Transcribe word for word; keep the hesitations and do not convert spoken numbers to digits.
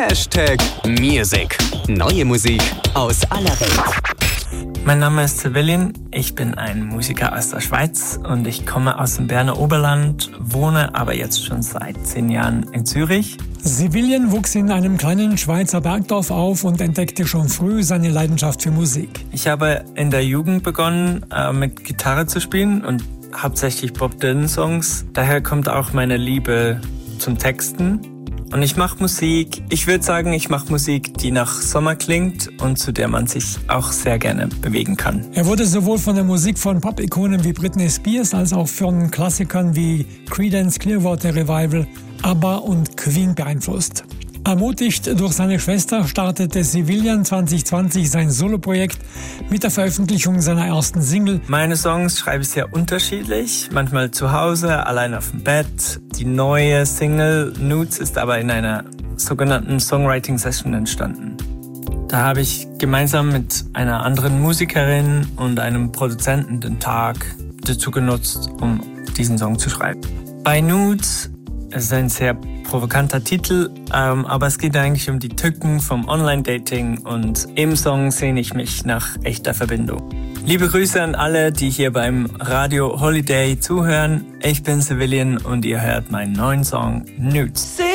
Hashtag Music. Neue Musik aus aller Welt. Mein Name ist Civilian, ich bin ein Musiker aus der Schweiz und ich komme aus dem Berner Oberland, wohne aber jetzt schon seit zehn Jahren in Zürich. Civilian wuchs in einem kleinen Schweizer Bergdorf auf und entdeckte schon früh seine Leidenschaft für Musik. Ich habe in der Jugend begonnen, äh, mit Gitarre zu spielen und hauptsächlich Bob Dylan-Songs. Daher kommt auch meine Liebe zum Texten. Und ich mache Musik, ich würde sagen, ich mache Musik, die nach Sommer klingt und zu der man sich auch sehr gerne bewegen kann. Er wurde sowohl von der Musik von Pop-Ikonen wie Britney Spears als auch von Klassikern wie Creedence Clearwater Revival, ABBA und Queen beeinflusst. Ermutigt durch seine Schwester startete Civilian zwanzig zwanzig sein Soloprojekt mit der Veröffentlichung seiner ersten Single. Meine Songs schreibe ich sehr unterschiedlich, manchmal zu Hause, allein auf dem Bett. Die neue Single Nudes ist aber in einer sogenannten Songwriting-Session entstanden. Da habe ich gemeinsam mit einer anderen Musikerin und einem Produzenten den Tag dazu genutzt, um diesen Song zu schreiben. Bei Nudes ist ein sehr provokanter Titel, ähm, aber es geht eigentlich um die Tücken vom Online-Dating und im Song sehne ich mich nach echter Verbindung. Liebe Grüße an alle, die hier beim Radio Holiday zuhören. Ich bin Civilian und ihr hört meinen neuen Song Nudes.